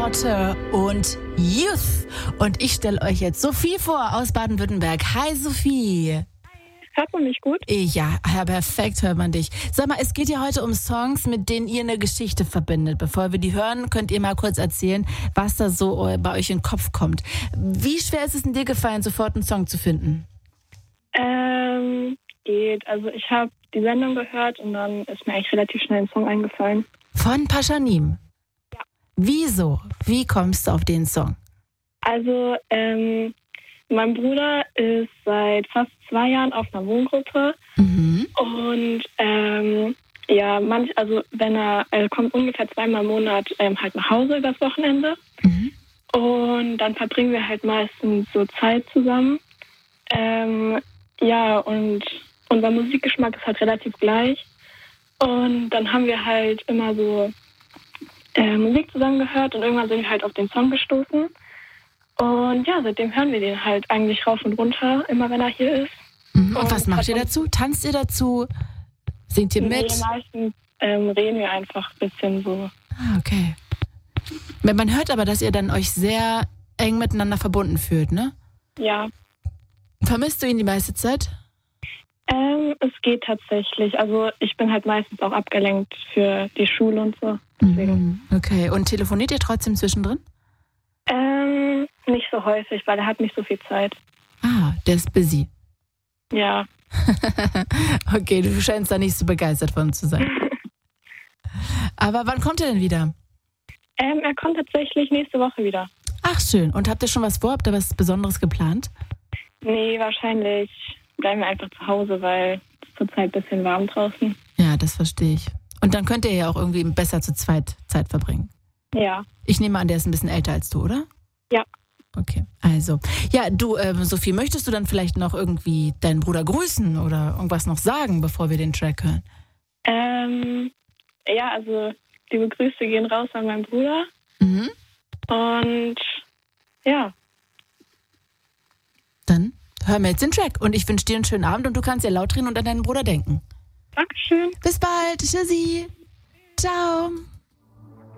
Porter und Youth. Und ich stelle euch jetzt Sophie vor aus Baden-Württemberg. Hi Sophie. Hört man mich gut? Ja, perfekt hört man dich. Sag mal, es geht ja heute um Songs, mit denen ihr eine Geschichte verbindet. Bevor wir die hören, könnt ihr mal kurz erzählen, was da so bei euch in den Kopf kommt. Wie schwer ist es dir gefallen, sofort einen Song zu finden? Geht. Also ich habe die Sendung gehört und dann ist mir eigentlich relativ schnell ein Song eingefallen. Von Paschanim? Ja. Wieso? Wie kommst du auf den Song? Also, mein Bruder ist seit fast 2 Jahren auf einer Wohngruppe und wenn er kommt ungefähr 2-mal im Monat halt nach Hause übers Wochenende und dann verbringen wir halt meistens so Zeit zusammen. Und unser Musikgeschmack ist halt relativ gleich und dann haben wir halt immer so Musik zusammen gehört und irgendwann sind wir halt auf den Song gestoßen. Und ja, seitdem hören wir den halt eigentlich rauf und runter, immer wenn er hier ist. Und was macht ihr dazu? Tanzt ihr dazu? Singt ihr mit? Nee, meistens reden wir einfach ein bisschen so. Ah, okay. Man hört aber, dass ihr dann euch sehr eng miteinander verbunden fühlt, ne? Ja. Vermisst du ihn die meiste Zeit? Es geht tatsächlich. Also ich bin halt meistens auch abgelenkt für die Schule und so. Deswegen. Okay, und telefoniert ihr trotzdem zwischendrin? Nicht so häufig, weil er hat nicht so viel Zeit. Ah, der ist busy. Ja. Okay, du scheinst da nicht so begeistert von zu sein. Aber wann kommt er denn wieder? Er kommt tatsächlich nächste Woche wieder. Ach, schön. Und habt ihr schon was vor? Habt ihr was Besonderes geplant? Nee, wahrscheinlich bleiben wir einfach zu Hause, weil es zurzeit ein bisschen warm draußen. Ja, das verstehe ich. Und dann könnt ihr ja auch irgendwie besser zu zweit Zeit verbringen. Ja. Ich nehme an, der ist ein bisschen älter als du, oder? Ja. Okay, also. Ja, du, Sophie, möchtest du dann vielleicht noch irgendwie deinen Bruder grüßen oder irgendwas noch sagen, bevor wir den Track hören? Ja, also liebe Grüße gehen raus an meinen Bruder. Und ja. Dann hören wir jetzt den Track und ich wünsche dir einen schönen Abend und du kannst ja laut reden und an deinen Bruder denken. Dankeschön. Bis bald. Tschüssi. Ciao.